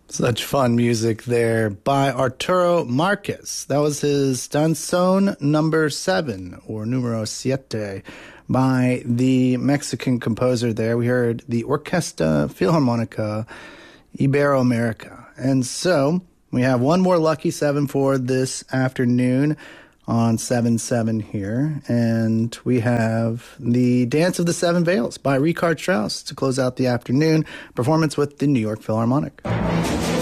Such fun music there by Arturo Marquez. That was his Danzón number 7, or numero siete, by the Mexican composer there. We heard the Orquesta Filarmónica Iberoamerica. And so we have one more lucky 7 for this afternoon on 7-7 here. And we have the Dance of the Seven Veils by Richard Strauss to close out the afternoon performance with the New York Philharmonic.